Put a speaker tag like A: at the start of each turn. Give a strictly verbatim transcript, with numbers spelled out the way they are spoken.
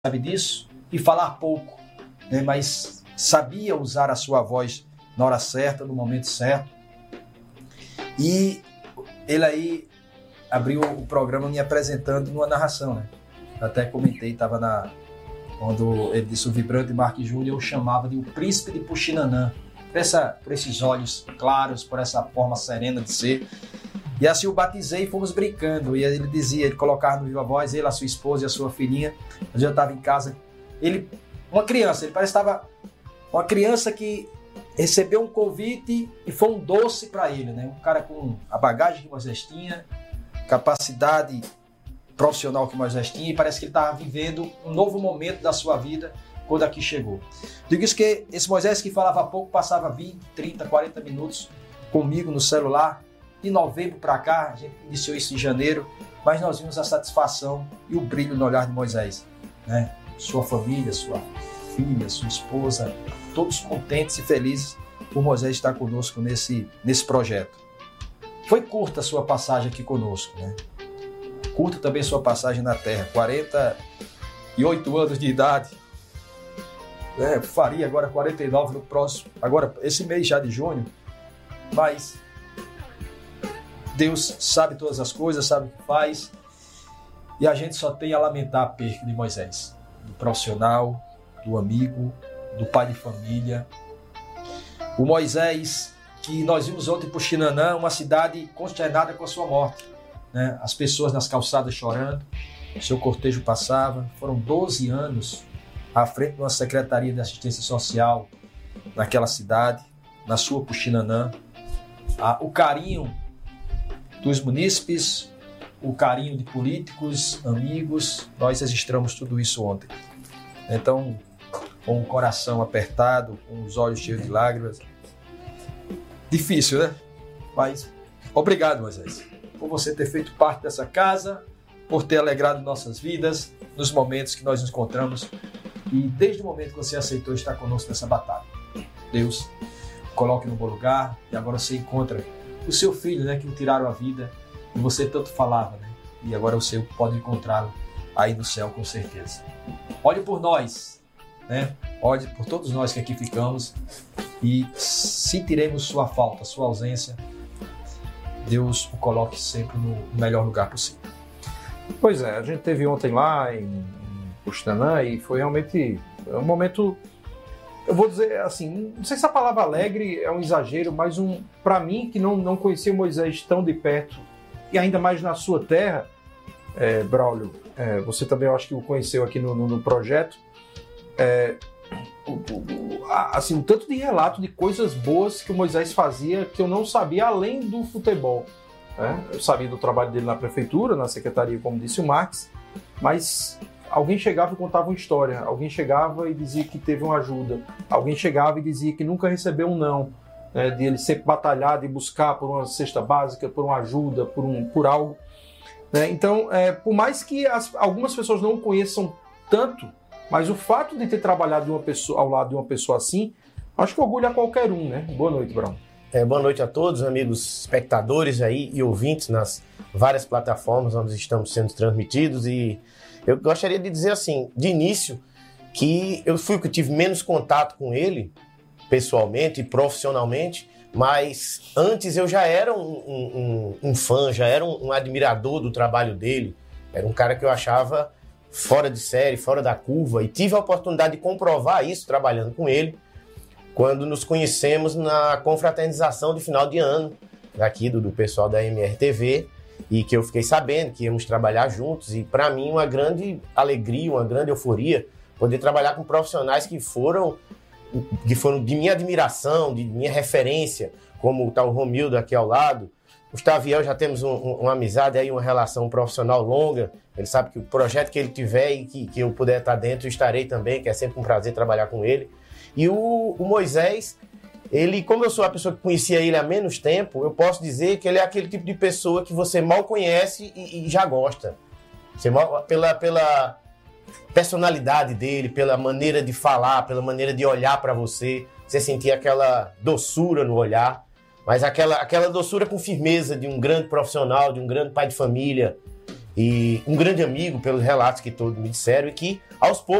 A: sabe disso, e falar pouco, né? Mas sabia usar a sua voz na hora certa, no momento certo. E ele aí abriu o programa me apresentando numa narração, né? Até comentei, estava na... Quando ele disse o vibrante Mark Júnior, eu chamava de o príncipe de Puxinanã, por, essa, por esses olhos claros, por essa forma serena de ser. E assim o batizei e fomos brincando. E ele dizia, ele colocava no Viva Voz, ele, a sua esposa e a sua filhinha. Eu já estava em casa. Ele, uma criança, ele parece que estava uma criança que recebeu um convite e foi um doce para ele, né? Um cara com a bagagem que Moisés tinha, capacidade profissional que Moisés tinha, e parece que ele estava vivendo um novo momento da sua vida quando aqui chegou. Digo isso que esse Moisés que falava pouco passava vinte, trinta, quarenta minutos comigo no celular. De novembro para cá, a gente iniciou isso em janeiro, mas nós vimos a satisfação e o brilho no olhar de Moisés, né? Sua família, sua filha, sua esposa, todos contentes e felizes por Moisés estar conosco nesse, nesse projeto. Foi curta a sua passagem aqui conosco, né? Curta também sua passagem na Terra, quarenta e oito anos de idade, né? Faria agora quarenta e nove no próximo, agora esse mês já de junho, mas Deus sabe todas as coisas, sabe o que faz, e a gente só tem a lamentar a perda de Moisés, do profissional, do amigo, do pai de família. O Moisés que nós vimos ontem por Xinanã, uma cidade consternada com a sua morte, né? As pessoas nas calçadas chorando, seu cortejo passava, foram doze anos à frente de uma secretaria de assistência social naquela cidade, na sua Puxinanã. Ah, o carinho dos munícipes, o carinho de políticos, amigos, nós registramos tudo isso ontem. Então, com o coração apertado, com os olhos cheios de lágrimas. Difícil, né? Mas obrigado, Moisés, por você ter feito parte dessa casa, por ter alegrado nossas vidas nos momentos que nós nos encontramos e desde o momento que você aceitou estar conosco nessa batalha. Deus coloque no bom lugar e agora você encontra o seu filho, né, que lhe tiraram a vida e você tanto falava, né? E agora você pode encontrá-lo aí no céu com certeza. Olhe por nós, né? Olhe por todos nós que aqui ficamos e sentiremos sua falta, sua ausência. Deus o coloque sempre no melhor lugar possível.
B: Pois é, a gente teve ontem lá em, em Puxinanã e foi realmente um momento, eu vou dizer assim, não sei se a palavra alegre é um exagero, mas um, para mim que não, não conhecia Moisés tão de perto e ainda mais na sua terra, é, Braulio, é, você também eu acho que o conheceu aqui no, no, no projeto, é, o, o, a, assim, um tanto de relato de coisas boas que o Moisés fazia que eu não sabia além do futebol, né? Eu sabia do trabalho dele na prefeitura, na secretaria, como disse o Marx, mas alguém chegava e contava uma história, alguém chegava e dizia que teve uma ajuda, alguém chegava e dizia que nunca recebeu um não, né, de ele sempre batalhar, de buscar por uma cesta básica, por uma ajuda, por, um, por algo. Né? Então, é, por mais que as, algumas pessoas não o conheçam tanto, mas o fato de ter trabalhado de uma pessoa, ao lado de uma pessoa assim, acho que orgulha qualquer um, né? Boa noite, Bruno.
C: É, boa noite a todos, amigos espectadores aí e ouvintes nas várias plataformas onde estamos sendo transmitidos. E eu gostaria de dizer assim, de início, que eu fui que tive menos contato com ele, pessoalmente e profissionalmente, mas antes eu já era um, um, um, um fã, já era um, um admirador do trabalho dele. Era um cara que eu achava fora de série, fora da curva, e tive a oportunidade de comprovar isso trabalhando com ele quando nos conhecemos na confraternização de final de ano daqui do, do pessoal da M R T V, e que eu fiquei sabendo que íamos trabalhar juntos, e para mim uma grande alegria, uma grande euforia poder trabalhar com profissionais que foram, que foram de minha admiração, de minha referência, como o tal Romildo aqui ao lado. Gustavo e eu já temos um, um, uma amizade, aí, uma relação profissional longa. Ele sabe que o projeto que ele tiver e que, que eu puder estar dentro, eu estarei também, que é sempre um prazer trabalhar com ele. E o, o Moisés, ele, como eu sou a pessoa que conhecia ele há menos tempo, eu posso dizer que ele é aquele tipo de pessoa que você mal conhece e, e já gosta. Você mal, pela, pela personalidade dele, pela maneira de falar, pela maneira de olhar para você, você sentia aquela doçura no olhar, mas aquela, aquela doçura com firmeza de um grande profissional, de um grande pai de família. e um grande amigo pelos relatos que todos me disseram, e que aos poucos